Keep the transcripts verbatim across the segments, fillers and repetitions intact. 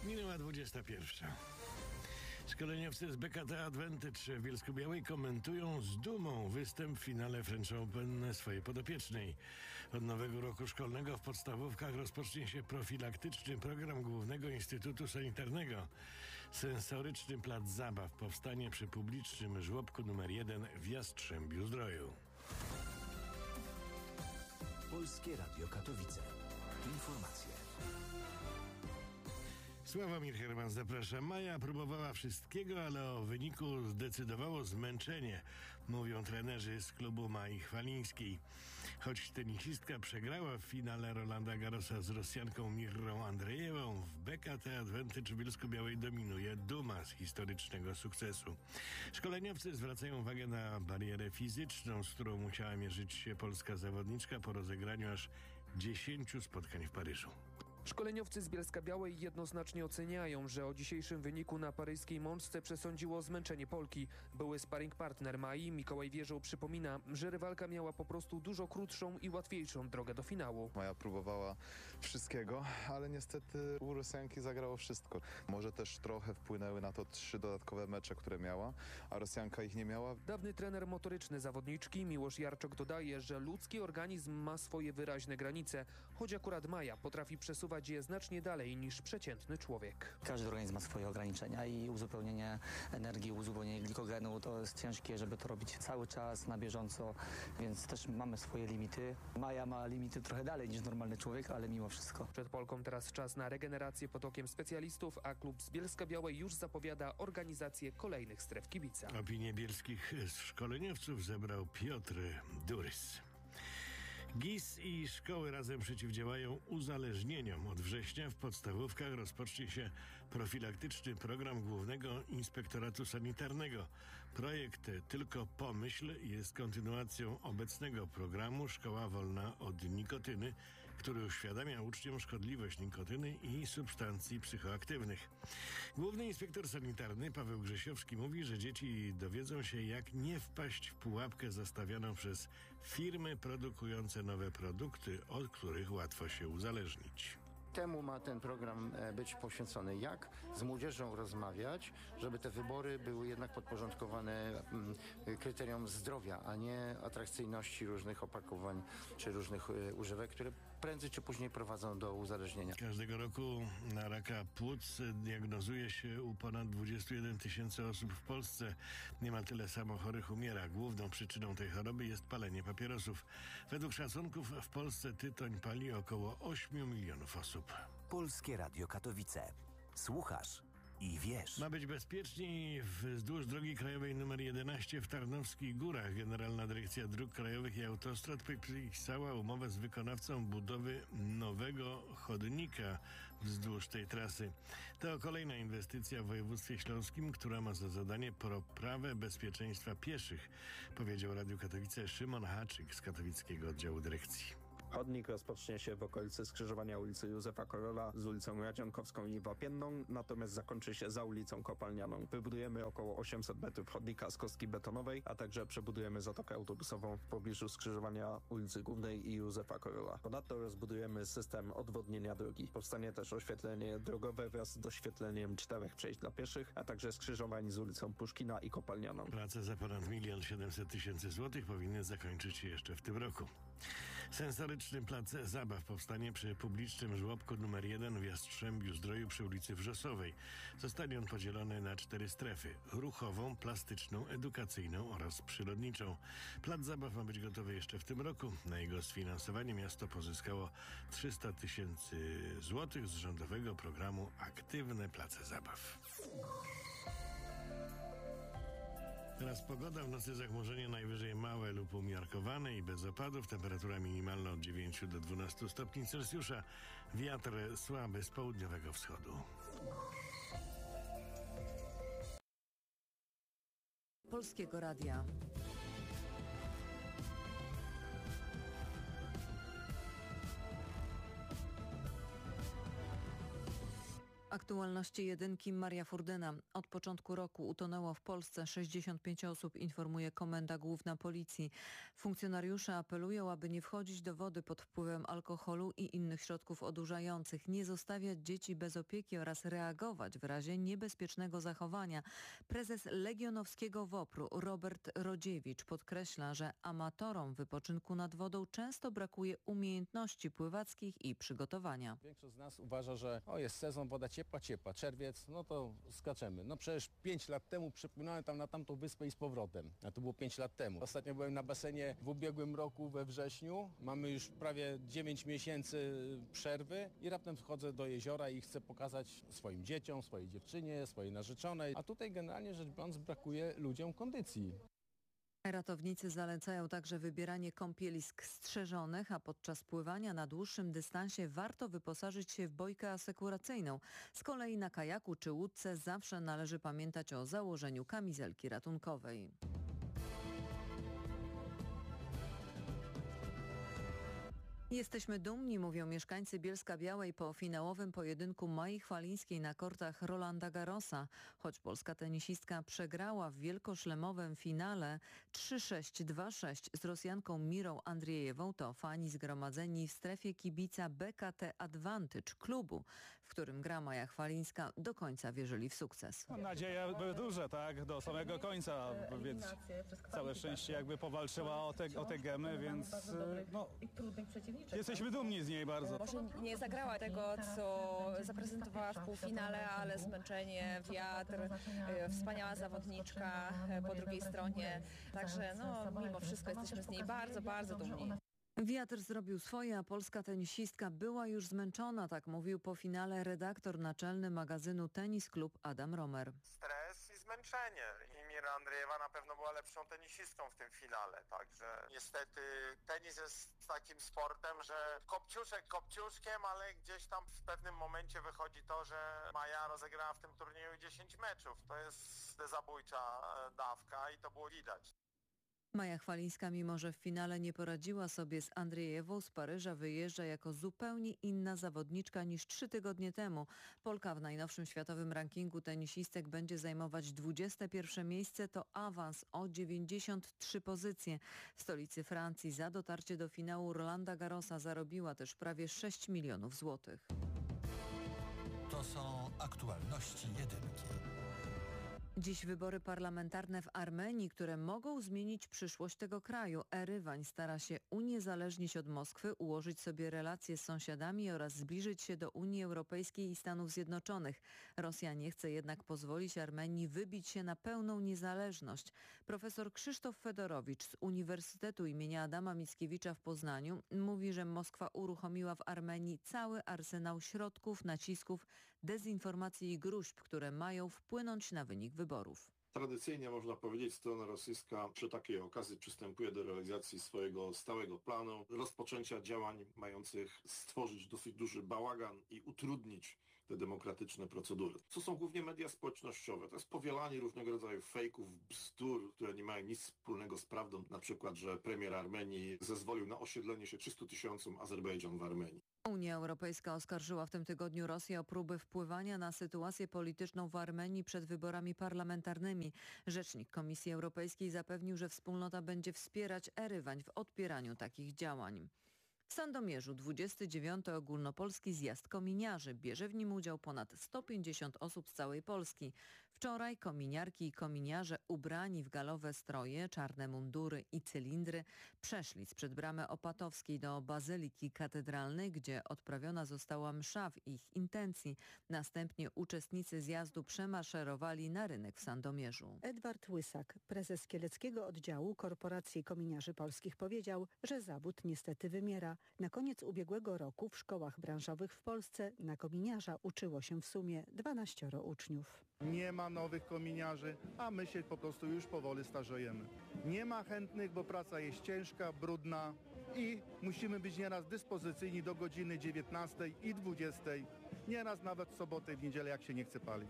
Minęła dwudziesta pierwsza. Szkoleniowcy z B K T Advantage w Bielsko-Białej komentują z dumą występ w finale French Open swojej podopiecznej. Od nowego roku szkolnego w podstawówkach rozpocznie się profilaktyczny program Głównego Instytutu Sanitarnego. Sensoryczny plac zabaw powstanie przy publicznym żłobku numer jeden w Jastrzębiu-Zdroju. Polskie Radio Katowice. Informacje. Sławomir Herman, zapraszam. Maja próbowała wszystkiego, ale o wyniku zdecydowało zmęczenie, mówią trenerzy z klubu Mai Chwalińskiej. Choć tenisistka przegrała w finale Rolanda Garrosa z Rosjanką Mirrą Andrejewą, w B K T Advantage w Bielsko-Białej dominuje duma z historycznego sukcesu. Szkoleniowcy zwracają uwagę na barierę fizyczną, z którą musiała mierzyć się polska zawodniczka po rozegraniu aż dziesięciu spotkań w Paryżu. Szkoleniowcy z Bielska-Białej jednoznacznie oceniają, że o dzisiejszym wyniku na paryskiej mączce przesądziło zmęczenie Polki. Były sparring partner Mai, Mikołaj Wierzył, przypomina, że rywalka miała po prostu dużo krótszą i łatwiejszą drogę do finału. Maja próbowała wszystkiego, ale niestety u Rosjanki zagrało wszystko. Może też trochę wpłynęły na to trzy dodatkowe mecze, które miała, a Rosjanka ich nie miała. Dawny trener motoryczny zawodniczki Miłosz Jarczok dodaje, że ludzki organizm ma swoje wyraźne granice, choć akurat Maja potrafi przesuwać je znacznie dalej niż przeciętny człowiek. Każdy organizm ma swoje ograniczenia i uzupełnienie energii, uzupełnienie glikogenu to jest ciężkie, żeby to robić cały czas, na bieżąco, więc też mamy swoje limity. Maja ma limity trochę dalej niż normalny człowiek, ale mimo wszystko. Przed Polką teraz czas na regenerację pod okiem specjalistów, a klub z Bielska-Białej już zapowiada organizację kolejnych stref kibica. Opinię bielskich szkoleniowców zebrał Piotr Durys. G I S i szkoły razem przeciwdziałają uzależnieniom. Od września w podstawówkach rozpocznie się profilaktyczny program Głównego Inspektoratu Sanitarnego. Projekt Tylko Pomyśl jest kontynuacją obecnego programu Szkoła Wolna od Nikotyny, który uświadamia uczniom szkodliwość nikotyny i substancji psychoaktywnych. Główny Inspektor Sanitarny Paweł Grzesiowski mówi, że dzieci dowiedzą się, jak nie wpaść w pułapkę zastawianą przez firmy produkujące nowe produkty, od których łatwo się uzależnić. Temu ma ten program być poświęcony. Jak z młodzieżą rozmawiać, żeby te wybory były jednak podporządkowane kryteriom zdrowia, a nie atrakcyjności różnych opakowań czy różnych używek, które prędzej czy później prowadzą do uzależnienia. Każdego roku na raka płuc diagnozuje się u ponad dwudziestu jeden tysięcy osób w Polsce. Niemal tyle samo chorych umiera. Główną przyczyną tej choroby jest palenie papierosów. Według szacunków w Polsce tytoń pali około ośmiu milionów osób. Polskie Radio Katowice. Słuchasz i wiesz. Ma być bezpieczniej wzdłuż drogi krajowej nr jedenaście w Tarnowskich Górach. Generalna Dyrekcja Dróg Krajowych i Autostrad podpisała umowę z wykonawcą budowy nowego chodnika wzdłuż tej trasy. To kolejna inwestycja w województwie śląskim, która ma za zadanie poprawę bezpieczeństwa pieszych, powiedział Radiu Katowice Szymon Haczyk z katowickiego oddziału dyrekcji. Chodnik rozpocznie się w okolicy skrzyżowania ulicy Józefa Korola z ulicą Radzionkowską i Wapienną, natomiast zakończy się za ulicą Kopalnianą. Wybudujemy około osiemset metrów chodnika z kostki betonowej, a także przebudujemy zatokę autobusową w pobliżu skrzyżowania ulicy Głównej i Józefa Korola. Ponadto rozbudujemy system odwodnienia drogi. Powstanie też oświetlenie drogowe wraz z doświetleniem czterech przejść dla pieszych, a także skrzyżowań z ulicą Puszkina i Kopalnianą. Prace za ponad milion siedemset tysięcy złotych powinny zakończyć się jeszcze w tym roku. Sensoryczny plac zabaw powstanie przy publicznym żłobku numer jeden w Jastrzębiu-Zdroju przy ulicy Wrzosowej. Zostanie on podzielony na cztery strefy: ruchową, plastyczną, edukacyjną oraz przyrodniczą. Plac zabaw ma być gotowy jeszcze w tym roku. Na jego sfinansowanie miasto pozyskało trzysta tysięcy złotych z rządowego programu Aktywne Place Zabaw. Teraz pogoda. W nocy zachmurzenie najwyżej małe lub umiarkowane i bez opadów. Temperatura minimalna od dziewięciu do dwunastu stopni Celsjusza. Wiatr słaby z południowego wschodu. Polskiego Radia. Aktualności jedynki Maria Furdyna. Od początku roku utonęło w Polsce sześćdziesiąt pięć osób, informuje Komenda Główna Policji. Funkcjonariusze apelują, aby nie wchodzić do wody pod wpływem alkoholu i innych środków odurzających, nie zostawiać dzieci bez opieki oraz reagować w razie niebezpiecznego zachowania. Prezes Legionowskiego WOPR-u Robert Rodziewicz podkreśla, że amatorom wypoczynku nad wodą często brakuje umiejętności pływackich i przygotowania. Większość z nas uważa, że o, jest sezon, woda ciepła, ciepła, czerwiec, no to skaczemy. No przecież pięć lat temu przepłynąłem tam na tamtą wyspę i z powrotem, a to było pięć lat temu. Ostatnio byłem na basenie w ubiegłym roku we wrześniu, mamy już prawie dziewięć miesięcy przerwy i raptem wchodzę do jeziora i chcę pokazać swoim dzieciom, swojej dziewczynie, swojej narzeczonej, a tutaj generalnie rzecz biorąc brakuje ludziom kondycji. Ratownicy zalecają także wybieranie kąpielisk strzeżonych, a podczas pływania na dłuższym dystansie warto wyposażyć się w bojkę asekuracyjną. Z kolei na kajaku czy łódce zawsze należy pamiętać o założeniu kamizelki ratunkowej. Jesteśmy dumni, mówią mieszkańcy Bielska-Białej po finałowym pojedynku Mai Chwalińskiej na kortach Rolanda Garrosa. Choć polska tenisistka przegrała w wielkoszlemowym finale trzy sześć dwa sześć z Rosjanką Mirą Andrzejewą, to fani zgromadzeni w strefie kibica B K T Advantage klubu, w którym gra Maja Chwalińska, do końca wierzyli w sukces. Nadzieje były duże, tak, do samego końca, więc całe szczęście jakby powalczyła o te, o te gemy, więc no, jesteśmy dumni z niej bardzo. Może nie zagrała tego, co zaprezentowała w półfinale, ale zmęczenie, wiatr, wspaniała zawodniczka po drugiej stronie. Także no, mimo wszystko jesteśmy z niej bardzo, bardzo dumni. Wiatr zrobił swoje, a polska tenisistka była już zmęczona, tak mówił po finale redaktor naczelny magazynu Tenis Klub Adam Romer. Stres i zmęczenie. I Mira Andrzejewa na pewno była lepszą tenisistką w tym finale, także niestety tenis jest takim sportem, że kopciuszek kopciuszkiem, ale gdzieś tam w pewnym momencie wychodzi to, że Maja rozegrała w tym turnieju dziesięć meczów. To jest zabójcza dawka i to było widać. Maja Chwalińska, mimo że w finale nie poradziła sobie z Andrzejewą, z Paryża wyjeżdża jako zupełnie inna zawodniczka niż trzy tygodnie temu. Polka w najnowszym światowym rankingu tenisistek będzie zajmować dwudzieste pierwsze miejsce, to awans o dziewięćdziesiąt trzy pozycje. W stolicy Francji za dotarcie do finału Rolanda Garrosa zarobiła też prawie sześć milionów złotych. To są aktualności jedynki. Dziś wybory parlamentarne w Armenii, które mogą zmienić przyszłość tego kraju. Erywań stara się uniezależnić od Moskwy, ułożyć sobie relacje z sąsiadami oraz zbliżyć się do Unii Europejskiej i Stanów Zjednoczonych. Rosja nie chce jednak pozwolić Armenii wybić się na pełną niezależność. Profesor Krzysztof Fedorowicz z Uniwersytetu imienia Adama Mickiewicza w Poznaniu mówi, że Moskwa uruchomiła w Armenii cały arsenał środków, nacisków, dezinformacji i gróźb, które mają wpłynąć na wynik wyborów. Tradycyjnie można powiedzieć, strona rosyjska przy takiej okazji przystępuje do realizacji swojego stałego planu, rozpoczęcia działań mających stworzyć dosyć duży bałagan i utrudnić te demokratyczne procedury. To są głównie media społecznościowe. To jest powielanie różnego rodzaju fejków, bzdur, które nie mają nic wspólnego z prawdą. Na przykład, że premier Armenii zezwolił na osiedlenie się trzystu tysiącom Azerbejdżan w Armenii. Unia Europejska oskarżyła w tym tygodniu Rosję o próby wpływania na sytuację polityczną w Armenii przed wyborami parlamentarnymi. Rzecznik Komisji Europejskiej zapewnił, że wspólnota będzie wspierać Erywań w odpieraniu takich działań. W Sandomierzu dwudziesty dziewiąty ogólnopolski zjazd kominiarzy. Bierze w nim udział ponad sto pięćdziesiąt osób z całej Polski. Wczoraj kominiarki i kominiarze ubrani w galowe stroje, czarne mundury i cylindry przeszli sprzed bramy Opatowskiej do Bazyliki Katedralnej, gdzie odprawiona została msza w ich intencji. Następnie uczestnicy zjazdu przemaszerowali na rynek w Sandomierzu. Edward Łysak, prezes kieleckiego oddziału Korporacji Kominiarzy Polskich, powiedział, że zawód niestety wymiera. Na koniec ubiegłego roku w szkołach branżowych w Polsce na kominiarza uczyło się w sumie dwanaścioro uczniów. Nie ma nowych kominiarzy, a my się po prostu już powoli starzejemy. Nie ma chętnych, bo praca jest ciężka, brudna i musimy być nieraz dyspozycyjni do godziny dziewiętnastej i dwudziestej, nieraz nawet w sobotę i w niedzielę, jak się nie chce palić.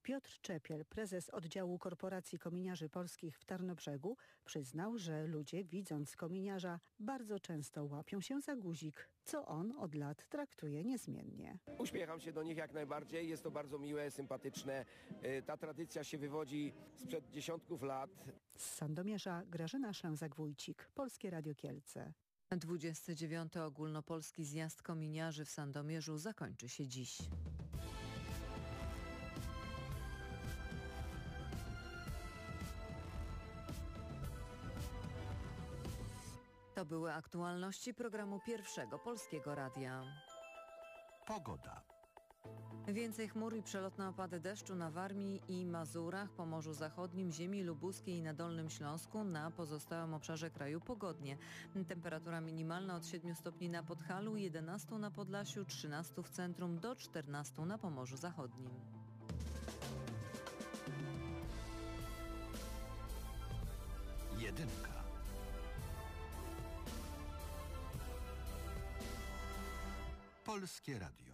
Piotr Czepiel, prezes oddziału Korporacji Kominiarzy Polskich w Tarnobrzegu, przyznał, że ludzie, widząc kominiarza, bardzo często łapią się za guzik, co on od lat traktuje niezmiennie. Uśmiecham się do nich jak najbardziej, jest to bardzo miłe, sympatyczne. Ta tradycja się wywodzi sprzed dziesiątków lat. Z Sandomierza Grażyna Szlęzak-Wójcik, Polskie Radio Kielce. dwudziesty dziewiąty Ogólnopolski Zjazd Kominiarzy w Sandomierzu zakończy się dziś. To były aktualności programu Pierwszego Polskiego Radia. Pogoda. Więcej chmur i przelotne opady deszczu na Warmii i Mazurach, Pomorzu Zachodnim, ziemi lubuskiej i na Dolnym Śląsku, na pozostałym obszarze kraju pogodnie. Temperatura minimalna od siedmiu stopni na Podhalu, jedenastu na Podlasiu, trzynastu w centrum, do czternastu na Pomorzu Zachodnim. Jedynka. Polskie Radio.